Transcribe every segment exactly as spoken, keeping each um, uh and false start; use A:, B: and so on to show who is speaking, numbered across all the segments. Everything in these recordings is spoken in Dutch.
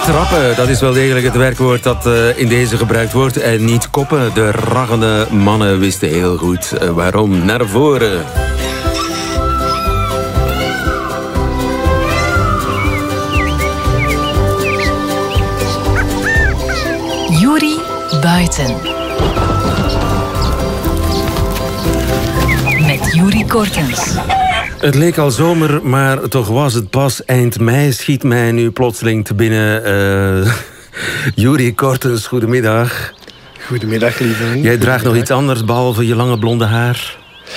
A: Trappen, dat is wel degelijk het werkwoord dat uh, in deze gebruikt wordt. En niet koppen. De raggende mannen wisten heel goed uh, waarom. Naar voren.
B: Yuri Buiten. Met Yuri Kortens.
A: Het leek al zomer, maar toch was het pas eind mei. Schiet mij nu plotseling te binnen. Uh, Yuri Kortens, goedemiddag.
C: Goedemiddag, lieve.
A: Jij draagt nog iets anders behalve je lange blonde haar?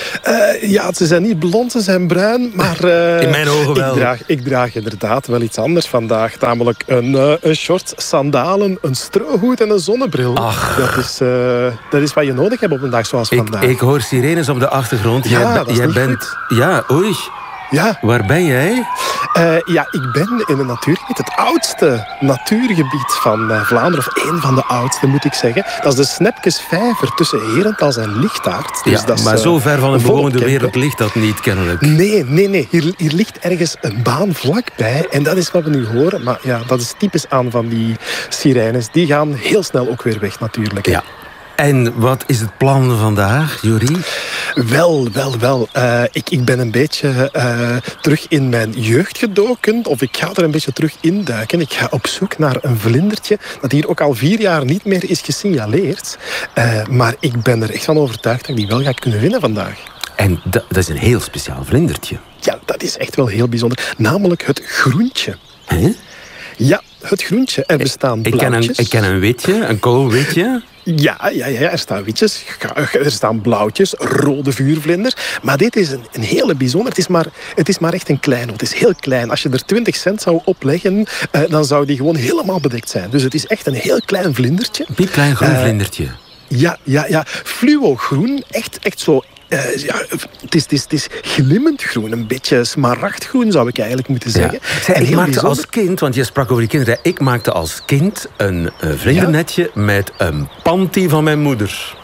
C: Uh, ja, ze zijn niet blond, ze zijn bruin, maar... Uh,
A: in mijn ogen wel.
C: Ik draag, ik draag inderdaad wel iets anders vandaag. Namelijk een, uh, een short, sandalen, een strohoed en een zonnebril.
A: Ach.
C: Dat is, uh, dat is wat je nodig hebt op een dag zoals
A: ik,
C: vandaag.
A: Ik hoor sirenes op de achtergrond.
C: Ja,
A: jij
C: dat is
A: jij
C: niet
A: bent...
C: goed.
A: Ja, oei.
C: Ja.
A: Waar ben jij?
C: Uh, ja, ik ben in een natuurgebied, het oudste natuurgebied van uh, Vlaanderen, of één van de oudste moet ik zeggen. Dat is de Snepkesvijver tussen Herentals en Lichtaert. Dus
A: ja,
C: dat is,
A: maar
C: uh,
A: zo ver van de bewoonde
C: volk,
A: wereld ligt dat niet, kennelijk.
C: Nee, nee, nee. Hier, hier ligt ergens een baan vlakbij. En dat is wat we nu horen. Maar ja, dat is typisch aan van die sirenes. Die gaan heel snel ook weer weg, natuurlijk.
A: Ja. En wat is het plan vandaag, Yuri?
C: Wel, wel, wel. Uh, ik, ik ben een beetje uh, terug in mijn jeugd gedoken. Of ik ga er een beetje terug induiken. Ik ga op zoek naar een vlindertje dat hier ook al vier jaar niet meer is gesignaleerd. Uh, maar ik ben er echt van overtuigd dat ik die wel ga kunnen vinden vandaag.
A: En dat, dat is een heel speciaal vlindertje.
C: Ja, dat is echt wel heel bijzonder. Namelijk het groentje.
A: Huh?
C: Ja, het groentje. Er bestaan
A: ik ken, een, ik ken een witje, een koolwitje.
C: Ja, ja, ja, er staan witjes, er staan blauwtjes, rode vuurvlinders. Maar dit is een, een hele bijzonder. Het is, maar, het is maar echt een klein. Het is heel klein. Als je er twintig cent zou opleggen, uh, dan zou die gewoon helemaal bedekt zijn. Dus het is echt een heel klein vlindertje.
A: Een piepklein groen uh, vlindertje.
C: Ja, ja, ja. Fluogroen. Echt, echt zo... Uh, ja, het, is, het, is, het is glimmend groen, een beetje smaragdgroen zou ik eigenlijk moeten zeggen.
A: Ja. Zij, ik maakte bijzonder... als kind, want je sprak over die kinderen, ik maakte als kind een uh, vlindernetje ja? met een panty van mijn moeder.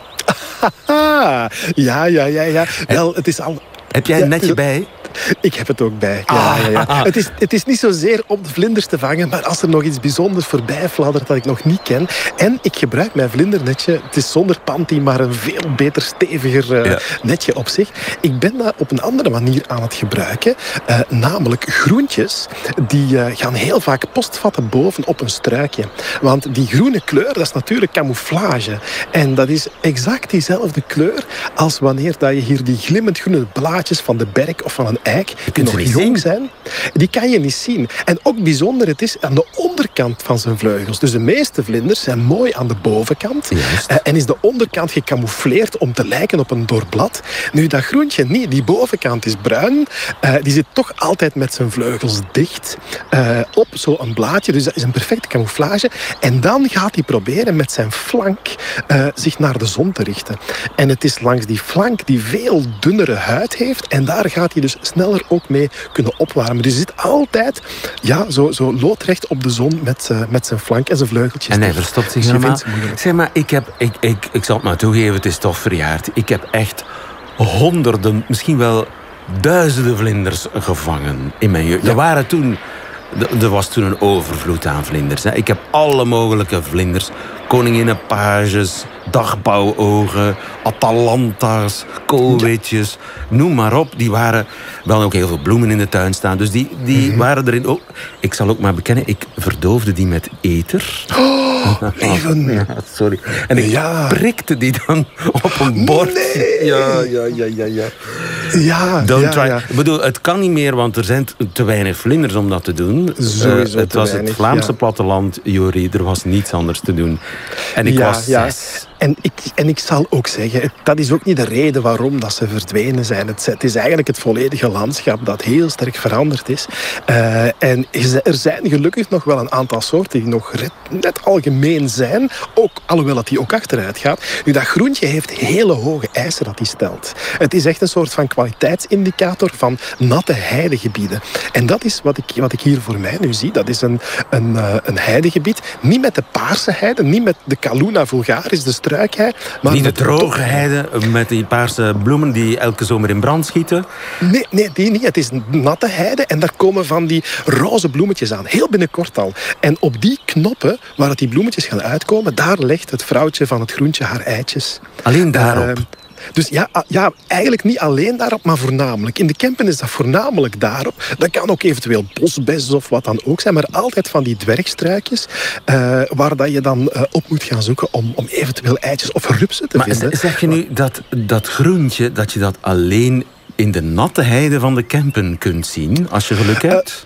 C: ja, ja, ja, ja. Wel, het is al...
A: Heb jij een netje
C: ja,
A: bij?
C: Ik heb het ook bij. Ja,
A: ah,
C: ja, ja.
A: ah, ah.
C: Het, is, het is niet zozeer om de vlinders te vangen, maar als er nog iets bijzonders voorbij fladdert dat ik nog niet ken. En ik gebruik mijn vlindernetje. Het is zonder panty, maar een veel beter, steviger uh, ja. netje op zich. Ik ben dat op een andere manier aan het gebruiken. Uh, namelijk groentjes. Die uh, gaan heel vaak postvatten boven op een struikje. Want die groene kleur, dat is natuurlijk camouflage. En dat is exact diezelfde kleur als wanneer dat je hier die glimmend groene blaadjes van de berk of van een eik, die nog jong zijn, die kan je niet zien. En ook bijzonder, het is aan de onderkant van zijn vleugels. Dus de meeste vlinders zijn mooi aan de bovenkant. Uh, en is de onderkant gecamoufleerd om te lijken op een dor blad. Nu, dat groentje niet. Die bovenkant is bruin. Uh, die zit toch altijd met zijn vleugels dicht uh, op zo'n blaadje. Dus dat is een perfecte camouflage. En dan gaat hij proberen met zijn flank uh, zich naar de zon te richten. En het is langs die flank die veel dunnere huid heeft. En daar gaat hij dus sneller ook mee kunnen opwarmen. Dus hij zit altijd ja, zo, zo loodrecht op de zon met, uh, met zijn flank en zijn vleugeltjes.
A: En hij verstopt zich helemaal. Zeg maar, ik, heb, ik, ik, ik zal het maar toegeven, het is toch verjaard. Ik heb echt honderden, misschien wel duizenden vlinders gevangen in mijn jeugd. Ja. Er waren toen... Er was toen een overvloed aan vlinders. Ik heb alle mogelijke vlinders. Koninginnenpages, dagbouwogen, atalanta's, koolwitjes. Noem maar op. Die waren... We hadden ook heel veel bloemen in de tuin staan. Dus die, die mm-hmm. waren erin ook... Ik zal ook maar bekennen, ik verdoofde die met eter.
C: Oh, leven.
A: Ja, sorry. En ik
C: ja.
A: prikte die dan op een bord.
C: Nee.
A: Ja, ja, ja, ja, ja.
C: Ja,
A: Don't
C: ja,
A: try.
C: ja.
A: Ik bedoel, het kan niet meer, want er zijn te weinig vlinders om dat te doen.
C: Sowieso
A: uh, het
C: te
A: was
C: weinig,
A: het Vlaamse
C: ja.
A: platteland, Jori. Er was niets anders te doen. En ik
C: ja,
A: was
C: ja.
A: zes.
C: En ik, en ik zal ook zeggen, dat is ook niet de reden waarom dat ze verdwenen zijn. Het, het is eigenlijk het volledige landschap dat heel sterk veranderd is. Uh, en er zijn gelukkig nog wel een aantal soorten die nog net algemeen zijn. Ook, alhoewel dat die ook achteruit gaat. Nu, dat groentje heeft hele hoge eisen dat hij stelt. Het is echt een soort van kwaliteitsindicator van natte heidegebieden. En dat is wat ik, wat ik hier voor mij nu zie. Dat is een, een, uh, een heidegebied. Niet met de paarse heide, niet met de Calluna vulgaris, de struikhei. Maar
A: niet de
C: met
A: droge heide met die paarse bloemen die elke zomer in brand schieten?
C: Nee, nee, die niet. Het is een natte heide en daar komen van die roze bloemetjes aan. Heel binnenkort al. En op die knoppen, waar het die bloemetjes gaan uitkomen, daar legt het vrouwtje van het groentje haar eitjes.
A: Alleen daarop?
C: Uh, Dus ja, ja, eigenlijk niet alleen daarop, maar voornamelijk. In de Kempen is dat voornamelijk daarop. Dat kan ook eventueel bosbes of wat dan ook zijn, maar altijd van die dwergstruikjes uh, waar dat je dan uh, op moet gaan zoeken om, om eventueel eitjes of rupsen te
A: maar
C: vinden.
A: Maar zeg je nu dat dat groentje, dat je dat alleen in de natte heide van de Kempen kunt zien, als je geluk hebt? Uh,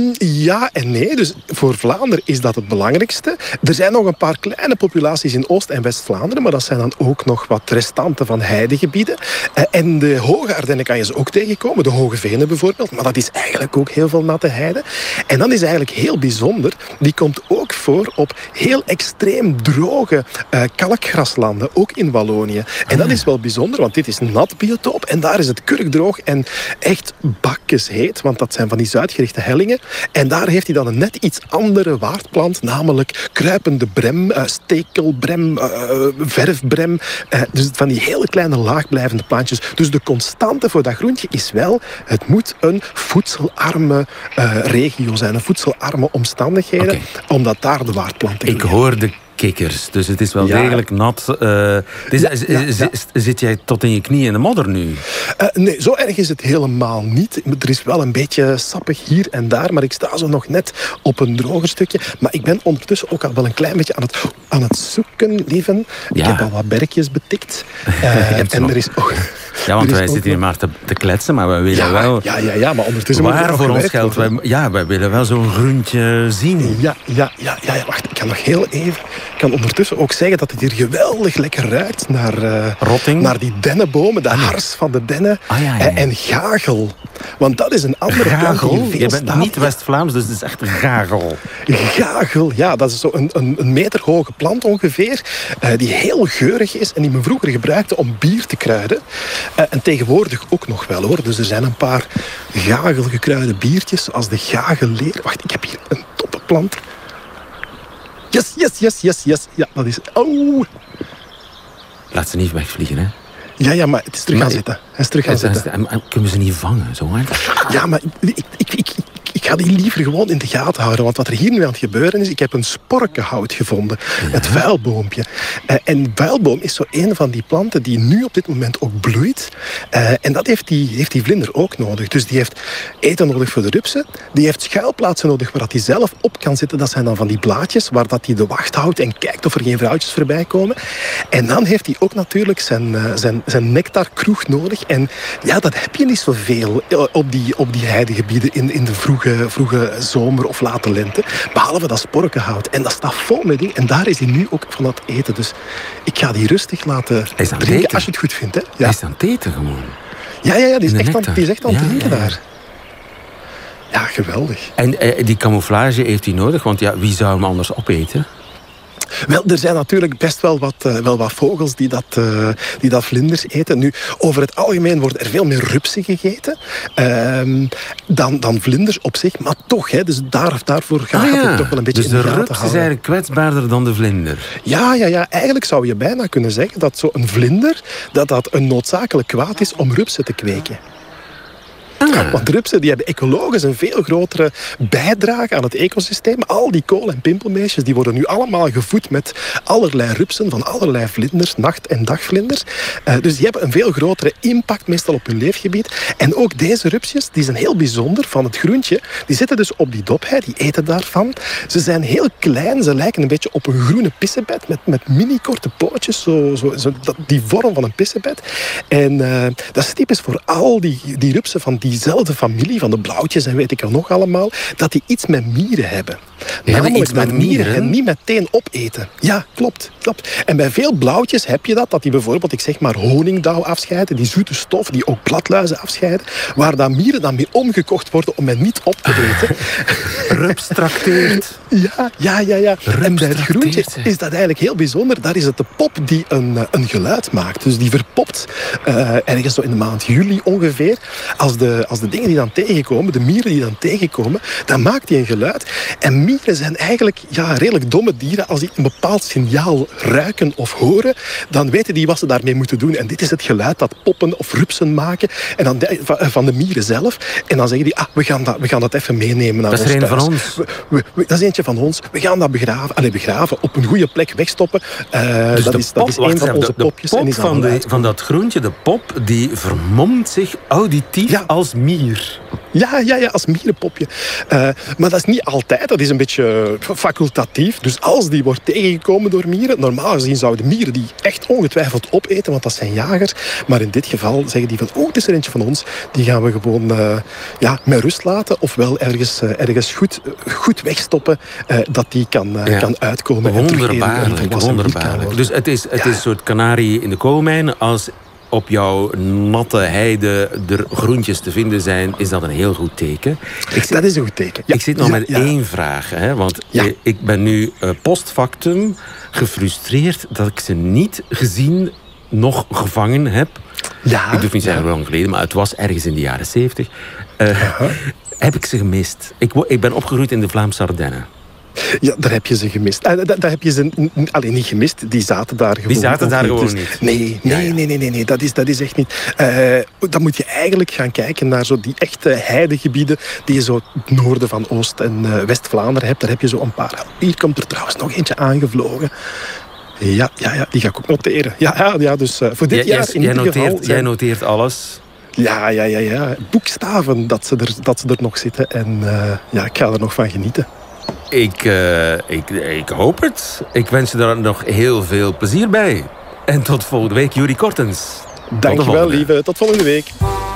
C: Ja en nee. Dus voor Vlaanderen is dat het belangrijkste. Er zijn nog een paar kleine populaties in Oost- en West-Vlaanderen, maar dat zijn dan ook nog wat restanten van heidegebieden. En de Hoge Ardennen kan je ze ook tegenkomen, de Hoge Venen bijvoorbeeld, maar dat is eigenlijk ook heel veel natte heide. En dan is eigenlijk heel bijzonder, die komt ook voor op heel extreem droge uh, kalkgraslanden, ook in Wallonië. En dat is wel bijzonder, want dit is een nat biotoop en daar is het kurkdroog en echt bakjesheet, want dat zijn van die zuidgerichte hellingen. En daar heeft hij dan een net iets andere waardplant, namelijk kruipende brem, uh, stekelbrem, uh, verfbrem. Uh, dus van die hele kleine laagblijvende plantjes. Dus de constante voor dat groentje is wel, het moet een voedselarme uh, regio zijn, een voedselarme omstandigheden, okay. Omdat daar de waardplanten
A: Ik hoor de kikkers, dus het is wel ja. degelijk nat. Uh, dus, ja, ja, ja. Zit jij tot in je knieën in de modder nu?
C: Uh, nee, zo erg is het helemaal niet. Er is wel een beetje sappig hier en daar, maar ik sta zo nog net op een droger stukje. Maar ik ben ondertussen ook al wel een klein beetje aan het, aan het zoeken, lieven. Ja. Ik heb al wat berkjes betikt. Uh, en nog... er is ook...
A: Ja, want wij zitten hier maar te, te kletsen, maar we willen
C: ja,
A: wel...
C: Ja, ja, ja, maar ondertussen...
A: Waar voor ons geld? Wij, ja, wij willen wel zo'n groentje zien.
C: Ja, ja, ja, ja, ja, wacht, ik kan nog heel even... Ik kan ondertussen ook zeggen dat het hier geweldig lekker ruikt naar... Uh,
A: Rotting?
C: Naar die dennenbomen, de ah, hars van de dennen.
A: Ah, ja, ja, ja.
C: En gagel. Want dat is een andere
A: gagel?
C: plant die
A: Je bent niet West-Vlaams, dus het is echt gagel.
C: Gagel, ja, dat is zo een, een, een meter hoge plant ongeveer. Uh, die heel geurig is en die men vroeger gebruikte om bier te kruiden. Uh, en tegenwoordig ook nog wel, hoor. Dus er zijn een paar gagelgekruide biertjes, zoals de gagelleer. Wacht, ik heb hier een toppenplant. Yes, yes, yes, yes, yes. Ja, dat is... Oh.
A: Laat ze niet wegvliegen, hè?
C: Ja, ja, maar het is terug gaan zitten. Hij is terug gaan zitten.
A: Kunnen ze niet vangen, zo hard?
C: Ja, maar ik, ik, ik, ik, ik ga die liever gewoon in de gaten houden. Want wat er hier nu aan het gebeuren is, ik heb een sporkenhout gevonden. Ja. Het vuilboompje. Uh, en vuilboom is zo een van die planten die nu op dit moment ook bloeit. Uh, en dat heeft die, heeft die vlinder ook nodig. Dus die heeft eten nodig voor de rupsen. Die heeft schuilplaatsen nodig waar hij zelf op kan zitten. Dat zijn dan van die blaadjes waar hij de wacht houdt en kijkt of er geen vrouwtjes voorbij komen. En dan heeft hij ook natuurlijk zijn, uh, zijn, zijn nectarkroeg nodig. En ja, dat heb je niet zoveel op die, op die heidegebieden in, in de vroege, vroege zomer of late lente. Behalve dat sporkenhout. En dat staat vol met dingen. En daar is hij nu ook van het eten. Dus ik ga die rustig laten drinken
A: eten?
C: Als je het goed vindt. Hè? Ja.
A: Hij is aan het eten gewoon.
C: Ja, ja, ja die, is echt aan, die is echt aan het ja, drinken ja, ja. daar. Ja, geweldig.
A: En eh, die camouflage heeft hij nodig? Want ja, wie zou hem anders opeten?
C: Wel, er zijn natuurlijk best wel wat, uh, wel wat vogels die dat, uh, die dat vlinders eten. Nu, over het algemeen worden er veel meer rupsen gegeten uh, dan, dan vlinders op zich. Maar toch, hè, dus daar, daarvoor gaat ah, ja. het toch wel een beetje
A: dus
C: in de
A: gaten
C: gaten houden.
A: Dus de rups is eigenlijk kwetsbaarder dan de vlinder?
C: Ja, ja, ja, eigenlijk zou je bijna kunnen zeggen dat zo'n vlinder dat dat een noodzakelijk kwaad is om rupsen te kweken. Ah. Want rupsen die hebben ecologisch een veel grotere bijdrage aan het ecosysteem. Al die kool- en pimpelmeesjes die worden nu allemaal gevoed met allerlei rupsen van allerlei vlinders, nacht- en dagvlinders. Uh, dus die hebben een veel grotere impact meestal op hun leefgebied. En ook deze rupsjes, die zijn heel bijzonder van het groentje. Die zitten dus op die dophei, die eten daarvan. Ze zijn heel klein, ze lijken een beetje op een groene pissebed met, met mini-korte pootjes, zo, zo, zo, die vorm van een pissebed. En uh, dat is typisch voor al die, die rupsen van die diezelfde familie van de blauwtjes en weet ik al nog allemaal, dat die iets met mieren hebben.
A: Die hebben
C: Namelijk
A: iets met
C: dat mieren
A: mieren?
C: hen niet meteen opeten. Ja, klopt, klopt. En bij veel blauwtjes heb je dat, dat die bijvoorbeeld, ik zeg maar, honingdauw afscheiden, die zoete stof, die ook bladluizen afscheiden, waar dan mieren dan mee omgekocht worden om hen niet op te eten.
A: Rups trakteert.
C: Ja, ja, ja. ja. En bij het
A: trakteert,
C: groentje
A: hè.
C: is dat eigenlijk heel bijzonder. Daar is het de pop die een, eh, een geluid maakt. Dus die verpopt uh, ergens zo in de maand juli ongeveer. Als de, als de dingen die dan tegenkomen, de mieren die dan tegenkomen, dan maakt die een geluid. En mieren zijn eigenlijk ja, redelijk domme dieren. Als die een bepaald signaal ruiken of horen, dan weten die wat ze daarmee moeten doen. En dit is het geluid dat poppen of rupsen maken. En dan de, van de mieren zelf. En dan zeggen die, ah, we gaan dat, we gaan dat even meenemen naar
A: Dat is
C: ons
A: er een
C: thuis.
A: van ons.
C: We, we, we, dat is eentje van ons. We gaan dat begraven. Allee, begraven. Op een goede plek wegstoppen. Uh,
A: Dus
C: dat,
A: de
C: is,
A: pop,
C: dat is
A: wacht
C: een van
A: even,
C: onze
A: de, de
C: popjes. en
A: pop
C: die zal
A: van,
C: wel
A: de,
C: uitkomen.
A: van dat groentje, de pop, die vermomt zich auditief
C: Ja.
A: als mier.
C: Ja, ja, ja, als mierenpopje. Uh, maar dat is niet altijd. Dat is een beetje facultatief. Dus als die wordt tegengekomen door mieren, normaal gezien zouden mieren die echt ongetwijfeld opeten, want dat zijn jagers. Maar in dit geval zeggen die van, oh, het is er eentje van ons. Die gaan we gewoon uh, ja, met rust laten. Ofwel ergens, uh, ergens goed, goed wegstoppen, uh, dat die kan, uh,
A: Ja.
C: kan uitkomen. en terug even een
A: Wonderbaarlijk,
C: volwassen mier kan
A: wonderbaarlijk.
C: worden.
A: Dus het is, het
C: Ja.
A: is een soort kanarie in de koolmijn. Als op jouw natte heide er groentjes te vinden zijn, is dat een heel goed teken. Ik zit,
C: Dat is een goed teken. Ja.
A: ik zit nog
C: Ja,
A: met
C: ja.
A: één vraag. Hè, want
C: Ja.
A: ik- ik ben nu uh, post factum gefrustreerd dat ik ze niet gezien, nog gevangen heb.
C: Ja.
A: Ik durf niet zeggen hoe lang geleden, maar het was ergens in de jaren zeventig. Uh, heb ik ze gemist. Ik, wo- ik ben opgegroeid in de Vlaamse Ardennen.
C: Ja, daar heb je ze gemist. Uh, daar, daar heb je ze n- n- alleen niet gemist. Die zaten daar gewoon
A: Die zaten
C: ook
A: daar gewoon
C: Dus-
A: niet.
C: Nee, nee,
A: Ja, ja.
C: nee, nee, nee, nee. Dat is, dat is echt niet. Uh, dan moet je eigenlijk gaan kijken naar zo die echte heidegebieden die je zo het noorden van Oost- en uh, West-Vlaanderen hebt. Daar heb je zo een paar. Hier komt er trouwens nog eentje aangevlogen. Ja, ja, ja, die ga ik ook noteren. Ja, ja, ja dus uh, voor dit
A: Jij-
C: jaar
A: jij,
C: in
A: jij,
C: ieder
A: noteert,
C: geval...
A: jij
C: zijn-
A: noteert alles.
C: Ja, ja, ja, ja. Boekstaven dat ze, er, dat ze er nog zitten. En uh, ja, ik ga er nog van genieten.
A: Ik, uh, ik, ik hoop het. Ik wens je daar nog heel veel plezier bij. En tot volgende week, Juri Kortens. Tot de
C: Dankjewel,
A: volgende.
C: lieve. Tot volgende week.